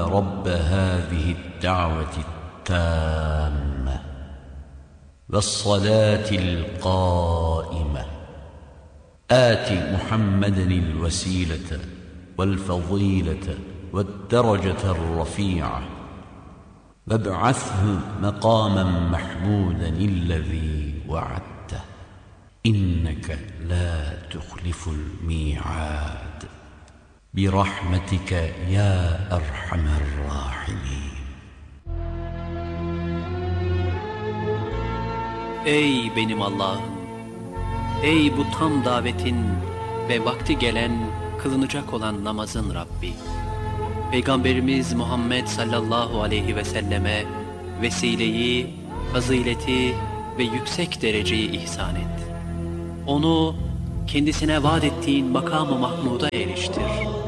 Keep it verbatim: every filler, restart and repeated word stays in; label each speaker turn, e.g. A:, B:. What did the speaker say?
A: رب هذه الدعوة التامة والصلاة القائمة آت محمدا الوسيلة والفضيلة والدرجة الرفيعة وابعثه مقاما محمودا الذي وعدته إنك لا تخلف الميعاد برحمتك يا أرحم الراحمين.
B: Ey benim Allah'ım! Ey bu tam davetin ve vakti gelen, kılınacak olan namazın Rabbi! Peygamberimiz Muhammed sallallahu aleyhi ve selleme vesileyi, fazileti ve yüksek dereceyi ihsan et. Onu kendisine vaat ettiğin makam-ı mahmuda eriştir.